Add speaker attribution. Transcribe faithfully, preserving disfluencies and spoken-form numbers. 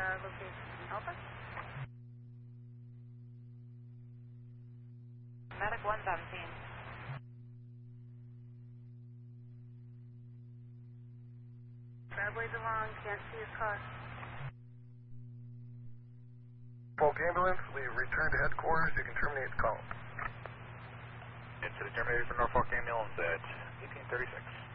Speaker 1: uh, location. Alpha? Medic one seventeen. Trailblaze along, can't see his car.
Speaker 2: Polk ambulance, we return to headquarters. You can terminate the call.
Speaker 3: Into the terminator for Norfolk ambulance at eighteen thirty-six.